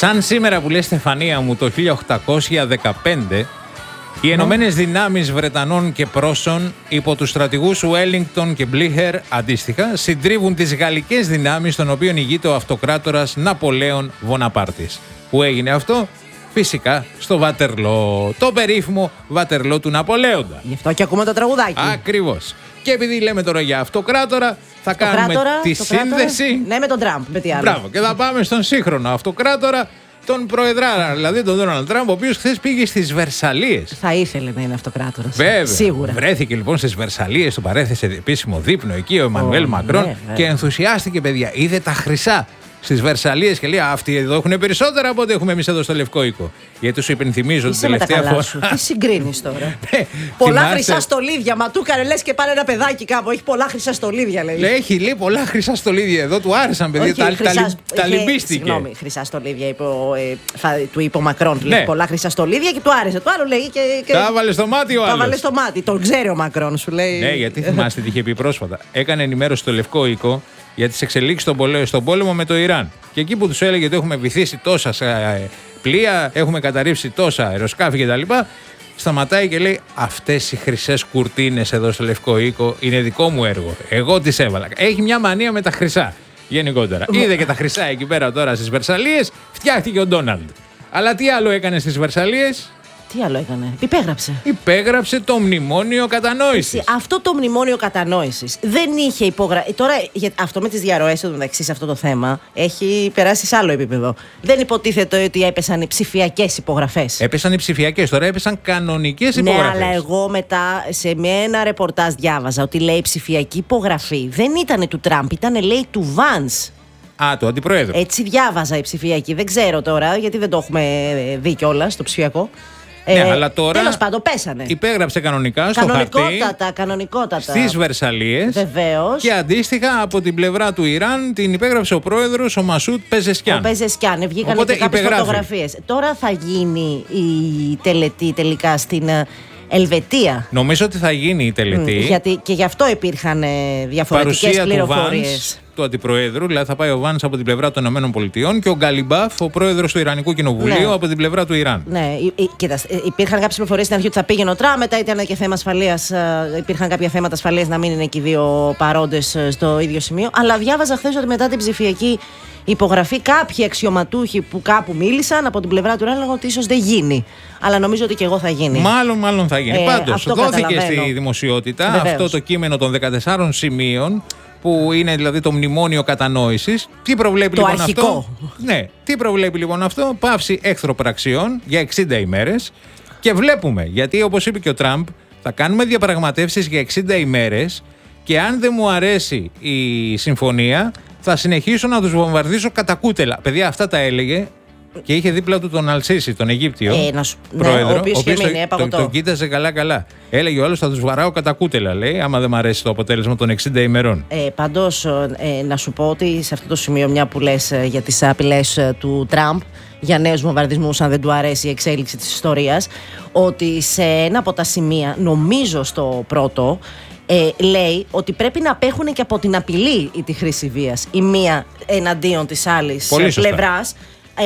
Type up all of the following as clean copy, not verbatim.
Σαν σήμερα που λέει Στεφανία μου το 1815, οι Ενωμένες Δυνάμεις Βρετανών και Πρώσων υπό τους στρατηγούς Ουέλινγκτον και Μπλίχερ αντίστοιχα συντρίβουν τις γαλλικές δυνάμεις των οποίων ηγείται ο αυτοκράτορας Ναπολέον Βοναπάρτης. Πού έγινε αυτό? Φυσικά στο Βάτερλό, το περίφημο Βάτερλό του Ναπολέοντα. Γι' αυτό και ακούμε το τραγουδάκι. Ακριβώς. Και επειδή λέμε τώρα για αυτοκράτορα, θα κάνουμε τη σύνδεση. Ναι, με τον Τραμπ, με τι άλλο. Μπράβο, και θα πάμε στον σύγχρονο αυτοκράτορα, τον Προεδράρα, δηλαδή τον Ντόναλντ Τραμπ, ο οποίος χθες πήγε στις Βερσαλίες. Θα ήθελε να είναι αυτοκράτορας. Βέβαια. Σίγουρα. Βρέθηκε λοιπόν στις Βερσαλίες, του παρέθεσε επίσημο δείπνο εκεί ο Εμμανουέλ Μακρόν και ενθουσιάστηκε, παιδιά. Είδε τα χρυσά στις Βερσαλίες και λέει: αυτοί εδώ έχουν περισσότερα από ό,τι έχουμε εμείς εδώ στο Λευκό Οίκο. Γιατί σου υπενθυμίζω την τελευταία φορά. Τι συγκρίνεις τώρα? Πολλά χρυσά στολίδια. Μα του έκανε λες και πάνε ένα παιδάκι κάπου. Έχει πολλά χρυσά στολίδια, λέει. Έχει πολλά χρυσά στολίδια εδώ. Του άρεσαν, παιδιά. Τα λυμπίστηκε. Συγγνώμη, χρυσά στολίδια του είπε ο Μακρόν. Λέει πολλά χρυσά στολίδια και του άρεσε. Το άλλο λέει. Τα έβαλε στο μάτι ο άλλος. Τα έβαλε στο μάτι. Τον ξέρει ο Μακρόν, σου λέει. Ναι, γιατί θυμάστε τι είχε πει πρόσφατα. Έκανε ενημέρωση στο Λευκό Οίκο για τις εξελίξεις στον πόλεμο με το Ιράν. Και εκεί που τους έλεγε ότι έχουμε βυθίσει τόσα πλοία, έχουμε καταρρίψει τόσα αεροσκάφη κτλ., σταματάει και λέει: αυτές οι χρυσές κουρτίνες εδώ στο Λευκό Οίκο είναι δικό μου έργο. Εγώ τις έβαλα. Έχει μια μανία με τα χρυσά γενικότερα. Είδε και τα χρυσά εκεί πέρα τώρα στις Βερσαλίες, φτιάχτηκε ο Ντόναλντ. Αλλά τι άλλο έκανε στις Βερσαλίες? Τι άλλο έκανε? Υπέγραψε το μνημόνιο κατανόησης. Αυτό το μνημόνιο κατανόησης δεν είχε υπογραφεί. Τώρα, αυτό με τις διαρροές του μεταξύ σε αυτό το θέμα έχει περάσει σε άλλο επίπεδο. Δεν υποτίθεται ότι έπεσαν οι ψηφιακές υπογραφές. Έπεσαν οι ψηφιακές, τώρα έπεσαν κανονικές υπογραφές. Ναι, αλλά εγώ μετά σε ένα ρεπορτάζ διάβαζα ότι λέει ψηφιακή υπογραφή δεν ήταν του Τραμπ, ήταν λέει του Βανς. Του αντιπροέδρου. Έτσι διάβαζα η ψηφιακή. Δεν ξέρω τώρα, γιατί δεν το έχουμε δει κιόλας στο ψηφιακό. Ναι, αλλά τώρα τέλος πάντων πέσανε. Υπέγραψε κανονικά στο χαρτί. Κανονικότατα. Στις Βερσαλίες. Βεβαίως. Και αντίστοιχα από την πλευρά του Ιράν την υπέγραψε ο πρόεδρος ο Μασούτ Πεζεσκιάν. Ο Πεζεσκιάν. Βγήκαν και κάποιες φωτογραφίες. Τώρα θα γίνει η τελετή τελικά στην Ελβετία. Νομίζω ότι θα γίνει η τελετή. Γιατί και γι' αυτό υπήρχαν διαφορετικές πληροφορίες. Του αντιπροέδρου, δηλαδή θα πάει ο Βάνς από την πλευρά των ΗΠΑ και ο Γκαλιμπάφ, ο πρόεδρος του Ιρανικού Κοινοβουλίου, από την πλευρά του Ιράν. Ναι, κοίτα, υπήρχαν κάποιες πληροφορίες στην αρχή ότι θα πήγαινε ο Τραμπ, μετά ήταν και θέμα ασφαλείας. Υπήρχαν κάποια θέματα ασφαλείας να μην είναι και οι δύο παρόντες στο ίδιο σημείο. Αλλά διάβαζα χθες ότι μετά την ψηφιακή υπογραφή, κάποιοι αξιωματούχοι που κάπου μίλησαν από την πλευρά του Ιράν λέγανε ότι ίσως δεν γίνει. Αλλά νομίζω ότι και εγώ θα γίνει. Μάλλον θα γίνει. Πάντως, δόθηκε στη δημοσιότητα αυτό το κείμενο των 14 σημείων, που είναι δηλαδή το μνημόνιο κατανόησης. Τι προβλέπει λοιπόν αυτό? Ναι, τι προβλέπει λοιπόν αυτό? Πάυση εχθροπραξιών για 60 ημέρες. Και βλέπουμε, γιατί όπως είπε και ο Τραμπ, θα κάνουμε διαπραγματεύσεις για 60 ημέρες και αν δεν μου αρέσει η συμφωνία, θα συνεχίσω να τους βομβαρδίσω κατά κούτελα. Παιδιά, αυτά τα έλεγε και είχε δίπλα του τον Αλσίσι, τον Αιγύπτιο πρόεδρο, ο οποίος τον κοίταζε καλά. Έλεγε ο άλλος: θα τους βαράω κατά κούτελα, λέει, άμα δεν μ' αρέσει το αποτέλεσμα των 60 ημερών. Πάντως, να σου πω ότι σε αυτό το σημείο, μια που λες για τις απειλές του Τραμπ για νέους βομβαρδισμούς, αν δεν του αρέσει η εξέλιξη της ιστορίας, ότι σε ένα από τα σημεία, νομίζω στο πρώτο, λέει ότι πρέπει να απέχουν και από την απειλή ή τη χρήση βίας η μία εναντίον της άλλης πλευράς.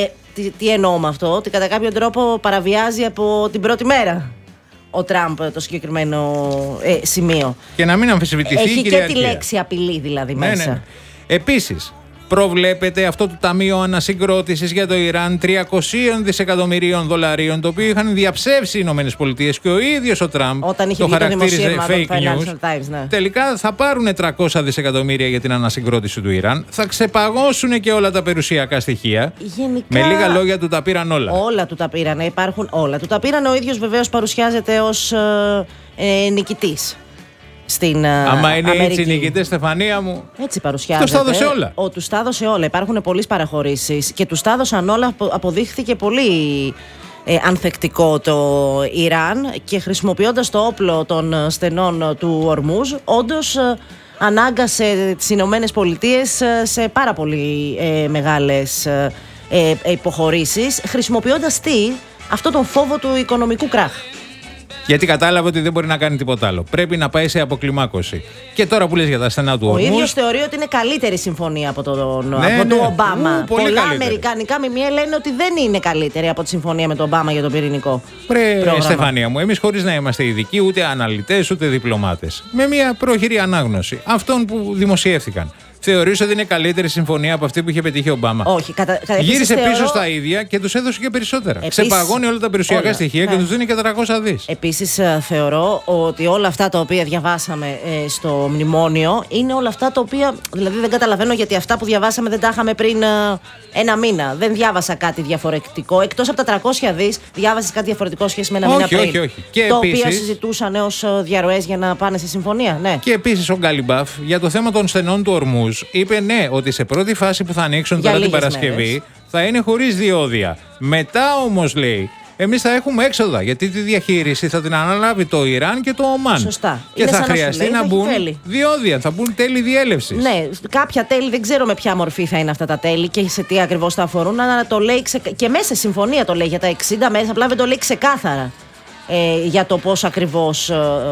Τι εννοώ με αυτό? Ότι κατά κάποιο τρόπο παραβιάζει από την πρώτη μέρα ο Τραμπ το συγκεκριμένο σημείο. Και να μην αμφισβητηθεί η κυριαρχία. Έχει και τη λέξη απειλή δηλαδή μέσα. Ναι. Επίσης, προβλέπεται αυτό το Ταμείο Ανασυγκρότησης για το Ιράν 300 δισεκατομμυρίων δολαρίων, το οποίο είχαν διαψεύσει οι Ηνωμένες Πολιτείες και ο ίδιος ο Τραμπ το χαρακτήριζε fake news. Τελικά θα πάρουν 300 δισεκατομμύρια για την ανασυγκρότηση του Ιράν. Θα ξεπαγώσουν και όλα τα περιουσιακά στοιχεία. Γενικά, με λίγα λόγια, του τα πήραν όλα. Όλα του τα πήραν. Υπάρχουν όλα. Του τα πήραν. Ο ίδιος βεβαίως παρουσιάζεται ως νικητής. Άμα είναι Αμερική. έτσι οι νικητές, Στεφανία μου. Έτσι παρουσιάζεται. Τους τα έδωσε όλα. Τους τα έδωσε όλα. Υπάρχουν πολλές παραχωρήσεις και τους τα έδωσαν όλα. Αποδείχθηκε πολύ ανθεκτικό το Ιράν και χρησιμοποιώντας το όπλο των στενών του Ορμούζ, όντως ανάγκασε τις Ηνωμένες Πολιτείες σε πάρα πολύ μεγάλες υποχωρήσεις, χρησιμοποιώντας αυτό τον φόβο του οικονομικού κράχ. Γιατί κατάλαβε ότι δεν μπορεί να κάνει τίποτα άλλο. Πρέπει να πάει σε αποκλιμάκωση. Και τώρα που λες για τα στενά του Ορμούζ. Ο ίδιος θεωρεί ότι είναι καλύτερη συμφωνία από τον Ομπάμα. Πολλά αμερικανικά μημία λένε ότι δεν είναι καλύτερη από τη συμφωνία με τον Ομπάμα για το πυρηνικό. Στεφανία μου, εμείς χωρίς να είμαστε ειδικοί, ούτε αναλυτές, ούτε διπλωμάτες. Με μια πρόχειρη ανάγνωση αυτών που δημοσιεύθηκαν. Θεωρείς ότι είναι καλύτερη συμφωνία από αυτή που είχε πετύχει ο Ομπάμα? Όχι. Γύρισε πίσω στα ίδια και τους έδωσε και περισσότερα. Ξεπαγώνει όλα τα περιουσιακά στοιχεία και τους δίνει και 400 δις. Επίσης, θεωρώ ότι όλα αυτά τα οποία διαβάσαμε στο μνημόνιο είναι όλα αυτά τα οποία. Δηλαδή, δεν καταλαβαίνω γιατί αυτά που διαβάσαμε δεν τα είχαμε πριν ένα μήνα. Δεν διάβασα κάτι διαφορετικό. Εκτός από τα 300 δις, διάβασες κάτι διαφορετικό σχέση με ένα μήνα πριν. Όχι. Και το οποίο συζητούσαν ως διαρροές για να πάνε σε συμφωνία. Ναι. Και επίσης ο Γκάλιμπαφ για το θέμα των στενών του Ορμούζ είπε ναι, ότι σε πρώτη φάση που θα ανοίξουν τώρα την Παρασκευή μέρες θα είναι χωρίς διόδια. Μετά όμως λέει, εμείς θα έχουμε έξοδα γιατί τη διαχείριση θα την αναλάβει το Ιράν και το Ομάν. Σωστά. Και είναι θα χρειαστεί να μπουν διόδια, θα μπουν τέλη διέλευσης. Ναι, κάποια τέλη δεν ξέρω με ποια μορφή θα είναι αυτά τα τέλη και σε τι ακριβώς θα αφορούν, αλλά το λέει και μέσα σε συμφωνία το λέει για τα 60 μέρες, απλά δεν το λέει ξεκάθαρα. Για το πώς ακριβώς,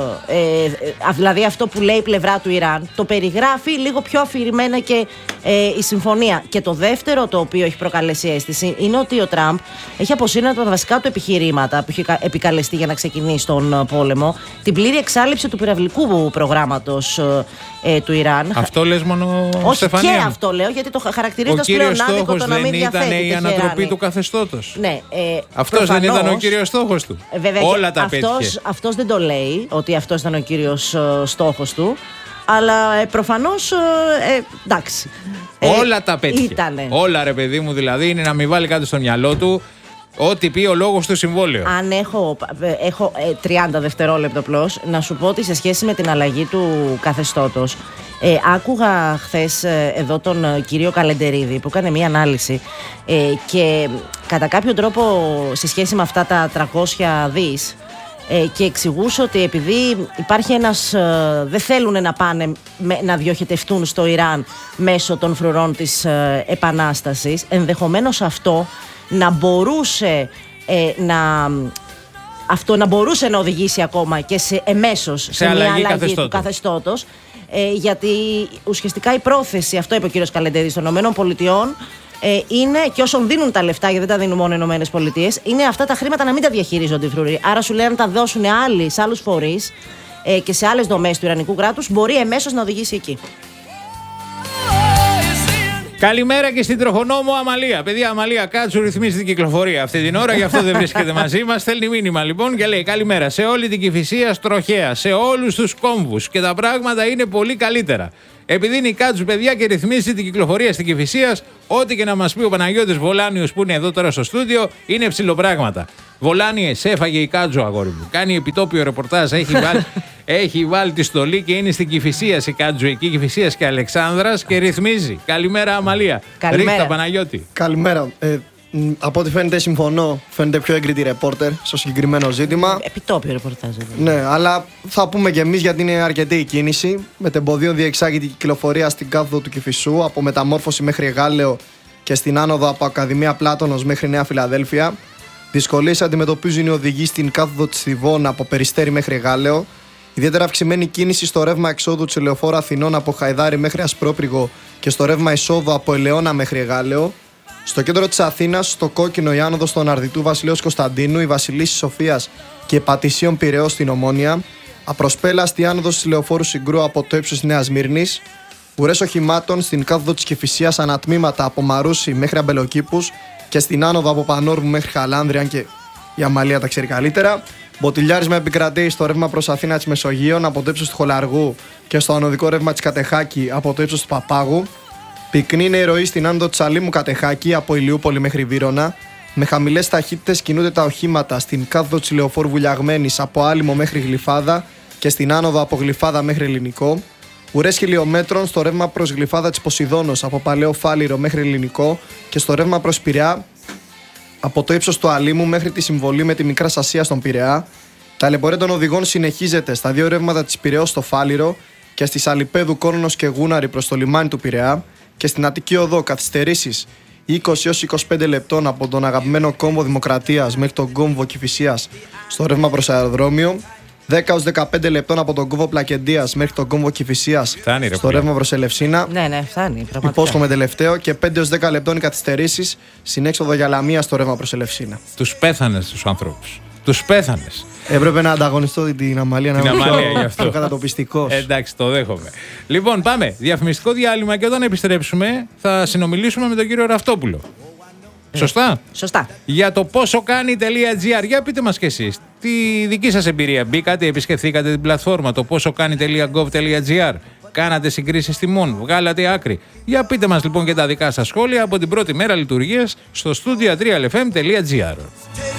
δηλαδή αυτό που λέει η πλευρά του Ιράν το περιγράφει λίγο πιο αφηρημένα και η συμφωνία. Και το δεύτερο το οποίο έχει προκαλέσει αίσθηση είναι ότι ο Τραμπ έχει αποσύρει από τα βασικά του επιχειρήματα που έχει επικαλεστεί για να ξεκινήσει τον πόλεμο, την πλήρη εξάλειψη του πυραυλικού προγράμματος του Ιράν. Αυτό λες μόνο, όχι, Στεφανία? Και αυτό λέω γιατί το χαρακτηρίζοντας πλέον άδικο το να μην διαθέτει. Δεν ήταν η ανατροπή του καθεστώτος. Ναι, αυτός δεν ήταν ο κύριος στόχος του? Βέβαια, όλα τα πέτυχε. Αυτός δεν το λέει ότι αυτός ήταν ο κύριος στόχος του, αλλά προφανώς εντάξει. Όλα τα πέτυχε. Ήτανε. Όλα, ρε παιδί μου, δηλαδή είναι να μην βάλει κάτι στο μυαλό του. Ό,τι πει ο λόγος του συμβόλαιο. Αν έχω 30 δευτερόλεπτα απλώς να σου πω ότι σε σχέση με την αλλαγή του καθεστώτος, άκουγα χθες εδώ τον κύριο Καλεντερίδη που έκανε μία ανάλυση και κατά κάποιο τρόπο σε σχέση με αυτά τα 300 δις και εξηγούσε ότι επειδή υπάρχει δεν θέλουν να πάνε να διοχετευτούν στο Ιράν μέσω των φρουρών της Επανάστασης, ενδεχομένως αυτό να μπορούσε να μπορούσε να οδηγήσει ακόμα και εμέσως σε μια αλλαγή του καθεστώτος, γιατί ουσιαστικά η πρόθεση, αυτό είπε ο κύριος Καλεντέρης, των ΗΠΑ είναι, και όσων δίνουν τα λεφτά, γιατί δεν τα δίνουν μόνο οι ΗΠΑ, είναι αυτά τα χρήματα να μην τα διαχειρίζονται οι φρουροί. Άρα σου λέει, αν τα δώσουν σε άλλους φορείς και σε άλλες δομές του Ιρανικού κράτους, μπορεί εμέσως να οδηγήσει εκεί. Καλημέρα και στην τροχονόμο Αμαλία. Παιδιά, Αμαλία Κάτσου ρυθμίζει την κυκλοφορία αυτή την ώρα, γι' αυτό δεν βρίσκεται μαζί μας. Στέλνει μήνυμα λοιπόν και λέει: καλημέρα σε όλη την Κηφισία τροχέα, σε όλους τους κόμβους και τα πράγματα είναι πολύ καλύτερα. Επειδή είναι η Κάτσου, παιδιά, και ρυθμίζει την κυκλοφορία στην Κηφισίας, ό,τι και να μας πει ο Παναγιώτης Βολάνιος που είναι εδώ τώρα στο στούντιο, είναι ψιλοπράγματα. Βολάνιε, σε έφαγε η Κάτσου, αγόρι μου. Κάνει επιτόπιο ρεπορτάζ, έχει βάλει τη στολή και είναι στην Κηφισίας η Κάτσου, εκεί Κηφισίας και Αλεξάνδρας και ρυθμίζει. Καλημέρα, Αμαλία. Ρίχτα, Παναγιώτη. Καλημέρα. Από ό,τι φαίνεται συμφωνώ, φαίνεται πιο έγκριτη ρεπόρτερ στο συγκεκριμένο ζήτημα. Επιτόπιο ρεπορτάζ. Ναι, αλλά θα πούμε και εμείς γιατί είναι αρκετή η κίνηση. Μετεμποδίων διεξάγεται η κυκλοφορία στην κάθοδο του Κηφισού από Μεταμόρφωση μέχρι Εγάλεο και στην άνοδο από Ακαδημία Πλάτωνος μέχρι Νέα Φιλαδέλφια. Δυσκολίες αντιμετωπίζουν οι οδηγοί στην κάθοδο της Θηβών από Περιστέρι μέχρι Εγάλεο. Ιδιαίτερα αυξημένη κίνηση στο ρεύμα εξόδου της Ελεοφόρου Αθηνών από Χαϊδάρι μέχρι Ασπρόπριγο και στο ρεύμα εισόδου από Ελαιώνα μέχρι Εγάλεο. Στο κέντρο της Αθήνας, στο κόκκινο η άνοδος των Αρδιτού Βασιλέως Κωνσταντίνου, η Βασιλίσσης Σοφίας και Πατησίων Πειραιώς στην Ομόνια. Απροσπέλαστη άνοδος της Λεωφόρου Συγκρού από το ύψος της Νέας Μύρνης. Ουρές οχημάτων στην κάθοδο της Κηφισίας ανατμήματα από Μαρούσι μέχρι Αμπελοκήπους και στην άνοδο από Πανόρμου μέχρι Χαλάνδρια, αν και η Αμαλία τα ξέρει καλύτερα. Μποτιλιάρισμα επικρατεί στο ρεύμα προς Αθήνα της Μεσογείων από το ύψος του Χολαργού και στο ανωδικό ρεύμα της Κατεχάκη από το ύψος του Παπάγου. Πυκνή είναι η ροή στην άνοδο της Αλήμου Κατεχάκη από Ηλιούπολη μέχρι Βύρωνα. Με χαμηλές ταχύτητες κινούνται τα οχήματα στην κάθοδο της Λεωφόρου Βουλιαγμένης από Άλυμο μέχρι Γλυφάδα και στην άνοδο από Γλυφάδα μέχρι Ελληνικό. Ουρές χιλιομέτρων στο ρεύμα προς Γλυφάδα της Ποσειδώνος από Παλαιό Φάληρο μέχρι Ελληνικό και στο ρεύμα προς Πειραιά από το ύψος του Αλήμου μέχρι τη συμβολή με τη Μικρά Ασία στον Πειραιά. Τα λεωφορεία των οδηγών συνεχίζεται στα δύο ρεύματα της Πειραιώς στο Φάληρο και στις Αλιπέδου Κόρνος και Γούναρη προς το λιμάνι του Πειραιά. Και στην Αττική Οδό καθυστερήσεις 20 έως 25 λεπτών από τον αγαπημένο κόμβο Δημοκρατίας μέχρι τον κόμβο Κηφισίας στο ρεύμα προς αεροδρόμιο. 10 έως 15 λεπτών από τον κόμβο Πλακεντίας μέχρι τον κόμβο Κηφισίας στο ρεύμα προς Ελευσίνα. Ναι, φτάνει. Υπόσχομαι τελευταίο. Και 5 έως 10 λεπτών οι καθυστερήσεις στην έξοδο για Λαμία στο ρεύμα προς Ελευσίνα. Τους πέθανες τους ανθρώπους. Τους πέθανες. Έπρεπε να ανταγωνιστώ την Αμαλία να είμαι πιο κατατοπιστικός. Εντάξει, το δέχομαι. Λοιπόν, πάμε. Διαφημιστικό διάλειμμα και όταν επιστρέψουμε θα συνομιλήσουμε με τον κύριο Ραυτόπουλο. Σωστά. Σωστά. Για το πόσο κάνει.gr. Για πείτε μας κι εσείς, τη δική σας εμπειρία. Μπήκατε, επισκεφθήκατε την πλατφόρμα, το πόσο κάνει.gov.gr. Κάνατε συγκρίσεις τιμών, βγάλατε άκρη. Για πείτε μας λοιπόν και τα δικά σας σχόλια από την πρώτη μέρα λειτουργίας στο studio3lfm.gr.